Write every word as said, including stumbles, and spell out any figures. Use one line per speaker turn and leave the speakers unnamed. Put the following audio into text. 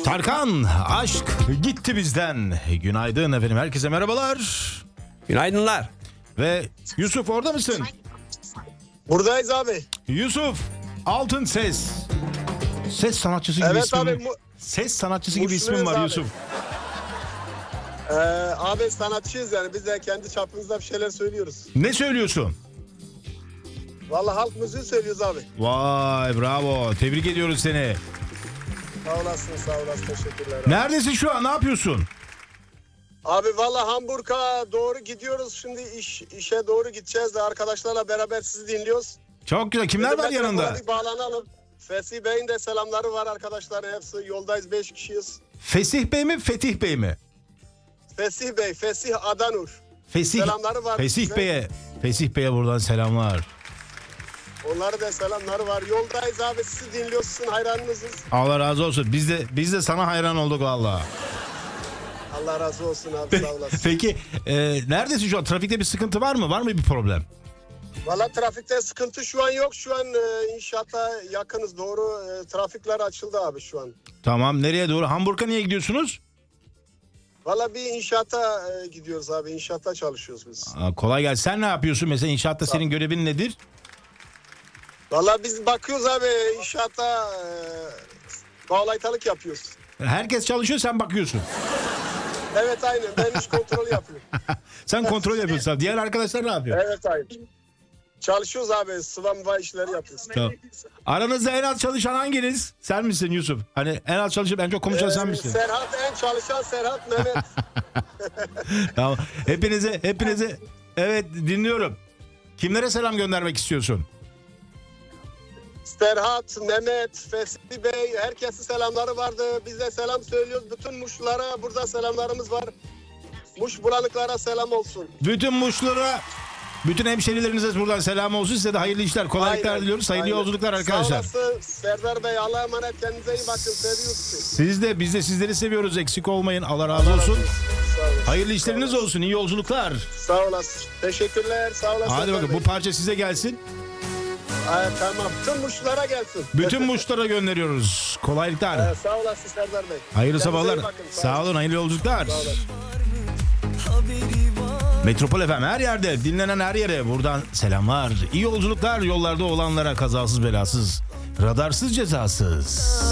Tarkan, aşk gitti bizden. Günaydın efendim, herkese merhabalar.
Günaydınlar.
Ve Yusuf, orada mısın?
Buradayız abi.
Yusuf, altın ses. Ses sanatçısı gibi
Evet
ismin.
abi. Mu-
Ses sanatçısı gibi
Muşluyuz
ismin var
abi.
Yusuf.
Ee, abi sanatçıyız yani. Biz de kendi çapımızda bir şeyler söylüyoruz.
Ne söylüyorsun?
Vallahi halk müziği söylüyoruz abi.
Vay, bravo. Tebrik ediyoruz seni.
Sağ olasın, sağ olasın. Teşekkürler abi.
Neredesin şu an? Ne yapıyorsun?
Abi vallahi Hamburg'a doğru gidiyoruz. Şimdi iş işe doğru gideceğiz de arkadaşlarla beraber sizi dinliyoruz.
Çok güzel. Kimler
Dedim
var
ben
yanında?
telefona bir bağlanalım. Fesih Bey'in de selamları var arkadaşlar. Hepsi yoldayız, beş kişiyiz.
Fesih Bey mi, Fetih Bey mi?
Fesih Bey, Fesih Adanur.
Fesih.
Selamları var
Fesih
size.
Bey'e. Fesih Bey'e buradan selamlar.
Onlara da selamları var. Yoldayız abi, sizi dinliyoruz. Sizin hayranınızız.
Allah razı olsun. Biz de biz de sana hayran olduk vallahi.
Allah razı olsun abi, sağ olasın.
Peki e, neredesin şu an? Trafikte bir sıkıntı var mı? Var mı bir problem?
Valla trafikte sıkıntı şu an yok. Şu an e, inşaata yakınız doğru. E, trafikler açıldı abi şu an.
Tamam. Nereye doğru? Hamburg'a niye gidiyorsunuz?
Valla bir inşaata e, gidiyoruz abi. İnşaatta çalışıyoruz biz.
Aa, kolay gelsin. Sen ne yapıyorsun? Mesela inşaatta senin görevin nedir?
Valla biz bakıyoruz abi inşaata e, bağlaytalık yapıyoruz.
Herkes çalışıyor, sen bakıyorsun.
Evet aynen, ben iş kontrolü yapıyorum.
Sen kontrol yapıyorsun. Diğer arkadaşlar ne yapıyor?
Evet aynen. Çalışıyoruz abi, sıva mıva işleri yapıyoruz.
Tamam. Aranızda en az çalışan hanginiz? Sen misin Yusuf? Hani en az çalışıp en çok konuşan sen
Ee,
misin?
Serhat, en çalışan Serhat Mehmet.
Tamam. Hepinize, hepinize evet dinliyorum. Kimlere selam göndermek istiyorsun?
Serhat, Mehmet, Fesih Bey, herkese selamları vardı. Biz de selam söylüyoruz. Bütün Muşlulara burada selamlarımız var. Muş bulanıklara selam olsun.
Bütün Muşlulara, bütün hemşerilerinize buradan selam olsun. Size de hayırlı işler, kolaylıklar
Aynen,
diliyoruz. Hayırlı
aynen.
yolculuklar arkadaşlar.
Sağ olasın Serdar Bey. Allah'a emanet, kendinize iyi bakın. Seviyoruz sizi.
Siz de, biz de sizleri seviyoruz. Eksik olmayın. Allah razı
Allah razı
olsun.
olsun. Sağ olasın.
Hayırlı işleriniz
Sağ olasın.
olsun. İyi yolculuklar.
Sağ olasın. Teşekkürler. Sağ olasın.
Hadi
Serdar
bakın,
Bey.
bu parça size gelsin.
Ay, tamam. Tüm Muşlulara gelsin.
Bütün Muşlara gönderiyoruz. Kolaylıklar.
Ee, sağ olasın Serdar Bey.
Hayırlı
Kendinize
sabahlar.
iyi bakın.
Sağ olun, hayırlı yolculuklar.
Sağ olasın.
Metropol F M her yerde, dinlenen her yere buradan selamlar. İyi yolculuklar yollarda olanlara, kazasız belasız, radarsız cezasız.